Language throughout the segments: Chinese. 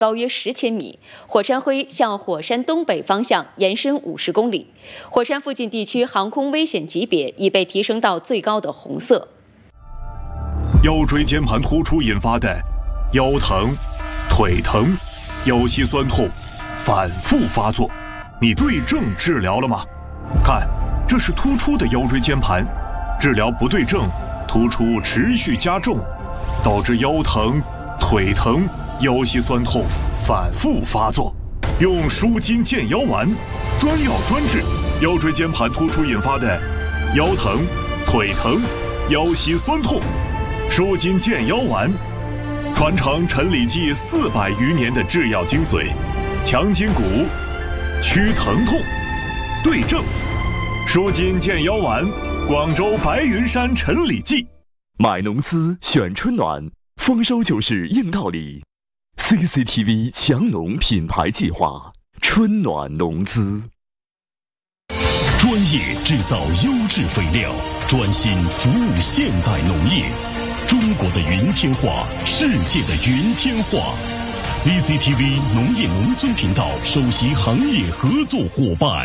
高约10千米，火山灰向火山东北方向延伸50公里，火山附近地区航空危险级别已被提升到最高的红色。 腰椎间盘突出引发的腰疼、腿疼、腰膝酸痛反复发作，你对症治疗了吗？看，这是突出的腰椎间盘，治疗不对症，突出持续加重，导致腰疼、腿疼、腰膝酸痛反复发作。用舒筋健腰丸，专药专治腰椎间盘突出引发的腰疼、腿疼、腰膝酸痛。舒筋健腰丸，传承陈李济400余年的制药精髓，强筋骨，祛疼痛，对症。舒筋健腰丸，广州白云山陈李济。 买农资选春暖，丰收就是硬道理。CCTV 强农品牌计划，春暖农资。 专业制造优质肥料，专心服务现代农业。中国的云天化，世界的云天化。CCTV 农业农村频道首席行业合作伙伴。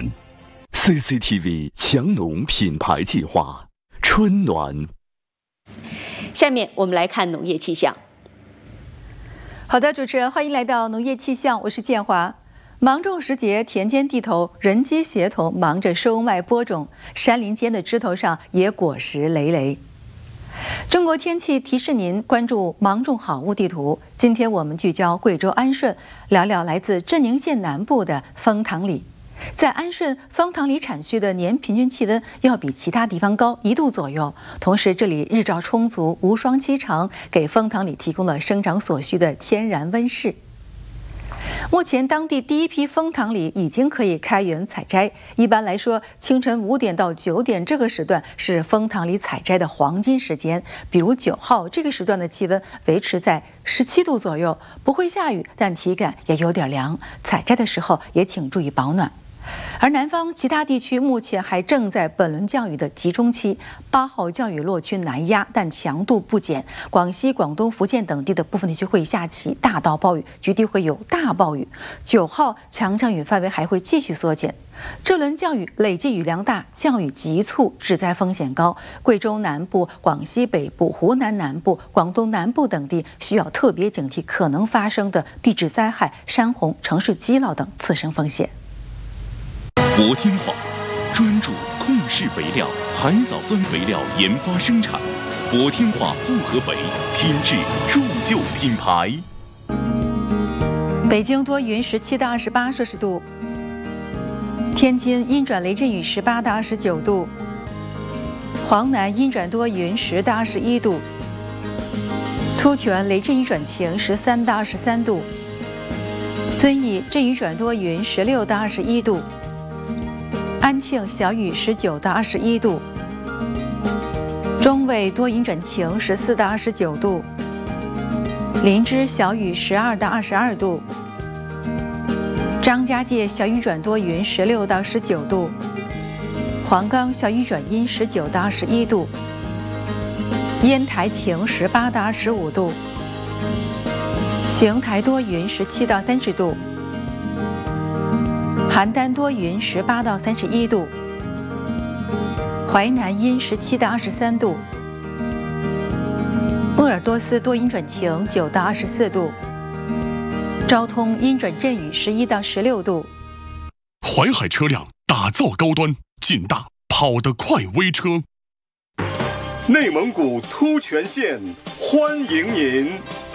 CCTV 强农品牌计划，春暖。 下面我们来看农业气象。 好的，主持人，欢迎来到农业气象，我是建华。芒种时节，田间地头人机协同，忙着收麦播种，山林间的枝头上也果实累累。中国天气提示您关注芒种好物地图。今天我们聚焦贵州安顺，聊聊来自镇宁县南部的枫糖李。在安顺，枫糖李产区的年平均气温要比其他地方高1度左右，同时这里日照充足，无霜期长，给枫糖李提供了生长所需的天然温室。目前当地第一批枫糖李已经可以开园采摘。一般来说，清晨5点到9点这个时段是枫糖李采摘的黄金时间。比如9号这个时段的气温维持在17度左右，不会下雨，但体感也有点凉。采摘的时候也请注意保暖。而南方其他地区目前还正在本轮降雨的集中期，8号降雨落区南压，但强度不减。广西、广东、福建等地的部分地区会下起大到暴雨，局地会有大暴雨。9号强降雨范围还会继续缩减。这轮降雨累计雨量大，降雨急促，致灾风险高。贵州南部、广西北部、湖南南部、广东南部等地需要特别警惕可能发生的地质灾害、山洪、城市积涝等次生风险。 博天化专注控制肥料、海藻酸肥料研发生产，博天化复合肥品质铸就品牌。 北京多云17到28摄氏度，天津阴转雷阵雨18到29度，黄南阴转多云10到21度，突厥雷阵雨转晴13到23度，遵义阵雨转多云16到21度。安庆小雨19到21度，中卫多云转晴14到29度，林芝小雨12到22度，张家界小雨转多云16到19度，黄冈小雨转阴19到21度，烟台晴18到25度，邢台多云17到30度。邯郸多云18到31度，淮南阴17到23度，鄂尔多斯多云转晴9到24度，昭通阴转阵雨11到16度。 淮海车辆打造高端、劲大、跑得快微车。 内蒙古突厥县欢迎您。